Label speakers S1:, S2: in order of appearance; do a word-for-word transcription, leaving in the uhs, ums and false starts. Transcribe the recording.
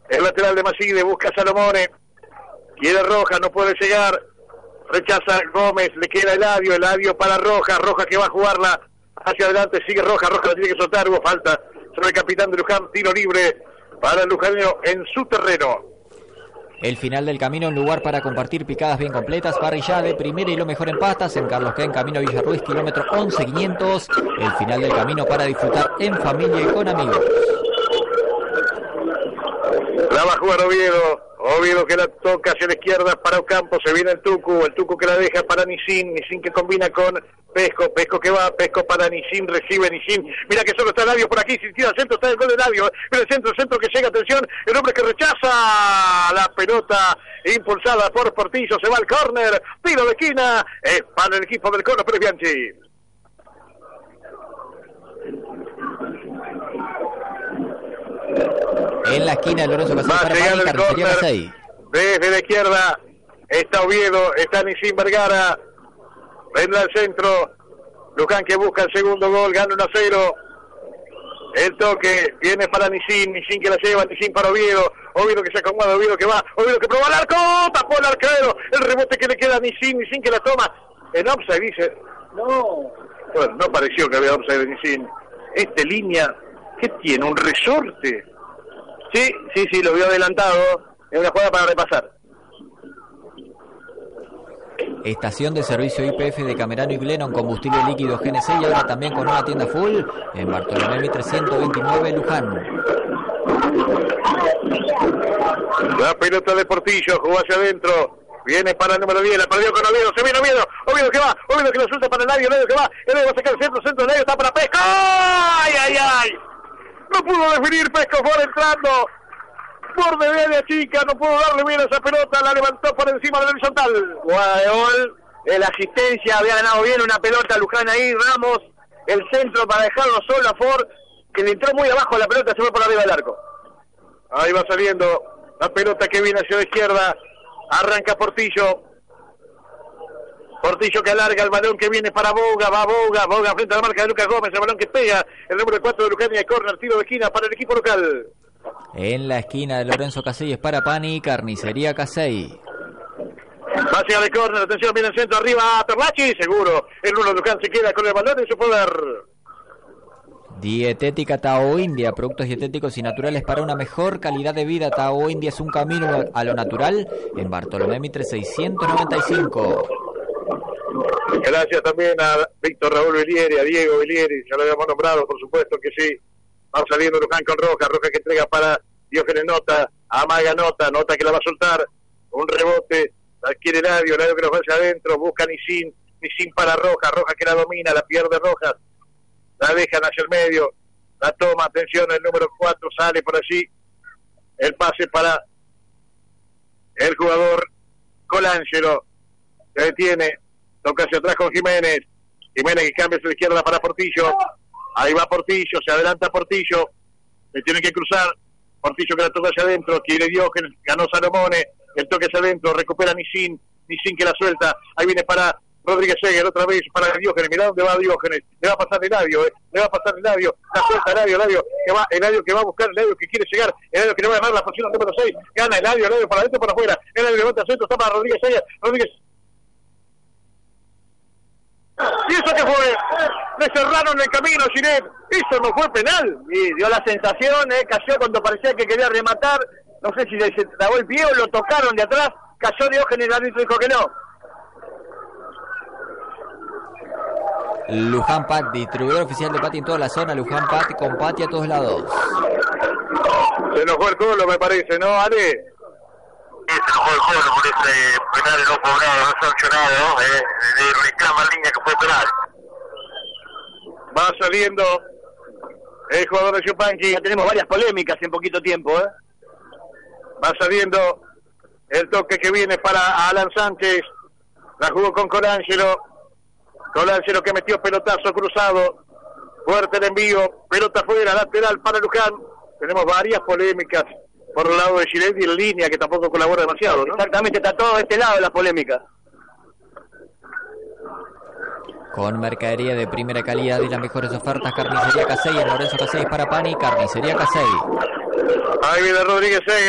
S1: El lateral de Maside busca a Salomone. Quiere Rojas, no puede llegar. Rechaza Gómez, le queda Eladio. Eladio para Rojas. Rojas que va a jugarla hacia adelante. Sigue Rojas. Rojas la tiene que soltar. Hubo falta sobre el capitán de Luján. Tiro libre para el lujanino en su terreno.
S2: El final del camino, un lugar para compartir picadas bien completas, parrilla de primera y lo mejor en pastas, en Carlos Ken, camino a Villarruiz, kilómetro once quinientos. El final del camino para disfrutar en familia y con amigos.
S1: La va a jugar Oviedo. Oviedo que la toca hacia la izquierda para Ocampo. Se viene el Tucu. El Tucu que la deja para Nisín. Nisín que combina con Pesco. Pesco que va. Pesco para Nisín. Recibe Nisín. Mira que solo está Eladio por aquí. Si tira al centro está el gol de Eladio. Mira el centro. El centro que llega. Atención. El hombre que rechaza la pelota. Impulsada por Portillo. Se va al córner. Tiro de esquina. Es para el equipo del Colo Pérez Bianchi.
S2: En la esquina de Lorenzo Casey para Pani, Carnicería Casey.
S1: Desde la izquierda está Oviedo, está Nisín Vergara. Vendrá al centro. Luján que busca el segundo gol, gana uno a cero. El toque viene para Nisín, Nisín que la lleva, Nisín para Oviedo. Oviedo que se acomoda, Oviedo que va, Oviedo que prueba el arco, tapó el arquero. El rebote que le queda a Nisín, Nisín que la toma. En offside dice, no, bueno, no pareció que había offside de Nisín. Este línea, ¿qué tiene? ¿Un resorte? Sí, sí, sí, lo vio adelantado. Es una jugada para repasar.
S2: Estación de servicio I P F de Camerano y Glennon, combustible líquido G N C y ahora también con una tienda full en Bartolomé trescientos veintinueve, Luján.
S1: La pelota de Portillo, jugó hacia adentro. Viene para el número diez, la perdió con Oviedo, se viene Oviedo, Oviedo que va, Oviedo que lo suelta para el Eladio, Eladio que va, Eladio va a sacar el centro, centro Eladio está para Pesco. ¡Ay, ay, ay! No pudo definir Pesco, por entrando. Borde de área chica, no pudo darle bien a esa pelota, la levantó por encima del horizontal.
S3: Jugada de gol, la asistencia, había ganado bien una pelota Luján ahí, Ramos, el centro para dejarlo solo a Ford, que le entró muy abajo la pelota, se fue por arriba del arco.
S1: Ahí va saliendo la pelota que viene hacia la izquierda, arranca Portillo. Portillo que alarga el balón que viene para Boga, va Boga, Boga frente a la marca de Lucas Gómez, el balón que pega, el número cuatro de Luján y el córner, tiro de esquina para el equipo local.
S2: En la esquina de Lorenzo Casey es para Pani, Carnicería Casey.
S1: Va hacia el córner, atención, viene el centro arriba, Terlachi, seguro, el uno de Luján se queda con el balón en su poder.
S2: Dietética Tao India, productos dietéticos y naturales para una mejor calidad de vida. Tao India es un camino a lo natural en Bartolomé Mitre seiscientos noventa y cinco.
S1: Gracias también a Víctor Raúl Velieri, a Diego Velieri, ya lo habíamos nombrado, por supuesto que sí. Va saliendo Luján con Roja, Roja que entrega para Diógenes Nota, amaga Nota, Nota que la va a soltar, un rebote, la adquiere Eladio, Eladio que lo va hacia adentro, busca Nisín, Nisín para Roja, Roja que la domina, la pierde Rojas, la dejan hacia el medio, la toma, atención, el número cuatro sale por allí, el pase para el jugador Colangelo, se detiene, toca hacia atrás con Jiménez, Jiménez que cambia hacia la izquierda para Portillo, ahí va Portillo, se adelanta Portillo, le tiene que cruzar, Portillo que la toca hacia adentro, quiere Diógenes, ganó Salomone, el toque hacia adentro, recupera Nisín, Nisín que la suelta, ahí viene para Rodríguez Seger, otra vez para Diógenes, mirá dónde va Diógenes, le va a pasar Eladio, eh, le va a pasar Eladio, la suelta Eladio, Eladio que va, Eladio que va a buscar, Eladio que quiere llegar, Eladio que le va a ganar la posición número seis, gana Eladio, Eladio para adentro, para afuera, Eladio levanta el centro, está para Rodríguez Seger, Rodríguez. ¿Y eso qué fue? Le cerraron el camino, Giret. Eso no fue penal.
S3: Y dio la sensación, eh, cayó cuando parecía que quería rematar. No sé si le se trabó el pie o lo tocaron de atrás. Cayó Diógenes, el árbitro dijo que no.
S2: Luján Pat, distribuidor oficial de Pati en toda la zona. Luján Pat con Pati a todos lados.
S1: Se nos fue el Colo, me parece, ¿no, Ale?
S4: Se enojó el Colo por ese penal no cobrado, no sancionado, eh, le reclama en línea que fue penal.
S1: Va saliendo el jugador de Yupanqui.
S3: Ya tenemos varias polémicas en poquito tiempo, ¿eh?
S1: Va saliendo el toque que viene para Alan Sánchez. La jugó con Colangelo. Colangelo que metió pelotazo cruzado. Fuerte el envío. Pelota fuera, lateral para Luján. Tenemos varias polémicas por el lado de Gilet y en línea, que tampoco colabora demasiado, ¿no?
S3: Exactamente, está todo de este lado de la polémica.
S2: Con mercadería de primera calidad y las mejores ofertas, Carnicería Casey, en Lorenzo Casey para Pani, Carnicería Casey.
S1: Ahí viene Rodríguez Seger.